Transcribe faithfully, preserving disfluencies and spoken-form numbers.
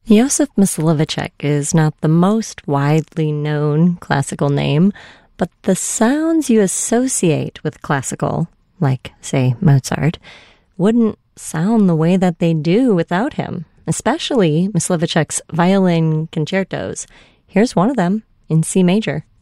Joseph Mysliveček is not the most widely known classical name, but the sounds you associate with classical, like, say, Mozart, wouldn't sound the way that they do without him, especially Mysliveček's violin concertos. Here's one of them in C major.